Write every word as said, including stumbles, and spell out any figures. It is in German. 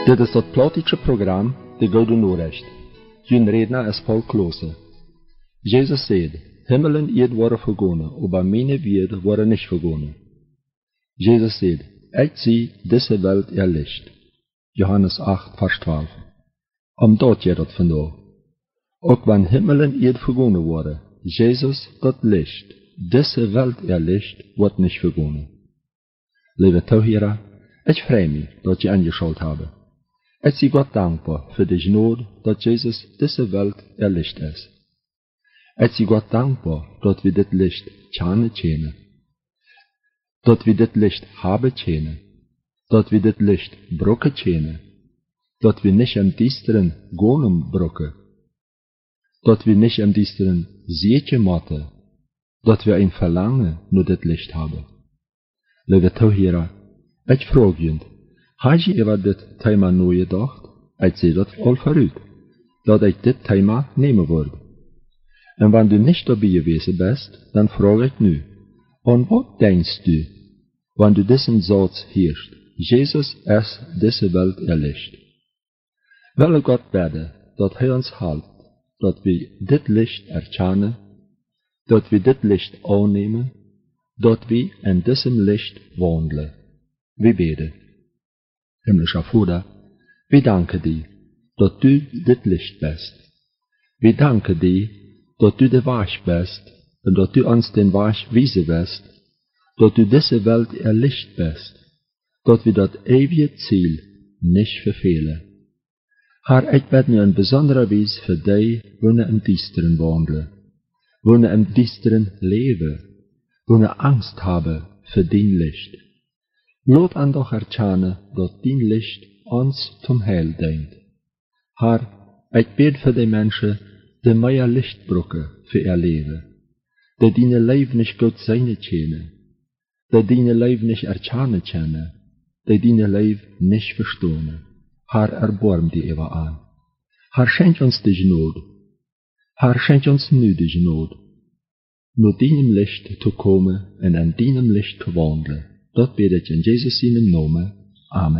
Dit is dat plotische programma, de Gouden Noorrecht. Jun redner is Paul Klose. Jesus said, Himmel en earth worden vergonnen, aber meine Werte worden nicht vergonnen. Jesus said, ich zie deze Welt erlicht. Johannes acht, vers twaalf. Omdat je dat vandaag. Ook wanneer Himmel en earth vergonnen worden, Jesus, dat licht, deze Welt erlicht, wordt niet vergonnen. Lieve Tohira, ich freue mich, dat je angeschaut habe. Ich zie Gott dankbar für die Gnade, dat Jesus diese Welt erlicht ist. Ich zie Gott dankbar, dat wir dit Licht tjane tjene. Dat wir dit Licht haben tjene. Dat wir dit Licht brokken tjene. Dat wir nicht am Diesteren gonen brokken. Dat wir nicht am Diesteren zeetje matten. Dat wir ein Verlangen nur dit Licht haben. Lieve Tohira, ich frage je, had je over dit thema nooit gedacht? Ik zie dat al vooruit, dat ik dit thema nemen word. En wanneer du niet daarbij geweest bent, dan vraag ik nu, aan wat denkst du, wanneer du deze Satz heerst, Jezus is deze Welt erlicht? Wil ik God bidden, dat Hij ons helpt, dat we dit licht erkennen, dat we dit licht aannemen, dat we in deze licht wandelen. We bidden. Himmlischer Vater, wir danken dir, dass du dit Licht bist. Wir danken dir, dass du der Weg bist und dass du uns den Weg weisen wirst, dass du diese Welt erlicht bist, dass wir das ewige Ziel nicht verfehlen. Herr, ich bid nu in besonderer Weise für die, die im Düsteren wandeln, die im Düsteren leben, die Angst haben für dein Licht. Laat aan doch erkennen dat dien licht ons zum Heil dient. Herr, ik bid voor die mensen die meer licht brokken voor ihr leven, die diene leven niet Gott seine kennen, die diene leven niet erkennen kennen, die diene leven niet verstaan. Herr, erbarm die even aan. Herr, schenk ons de genade. Herr, schenk ons nu de genade, naar dienem licht te komen en aan dienem licht te wandelen. Dat bid ik in Jezus' naam. Amen.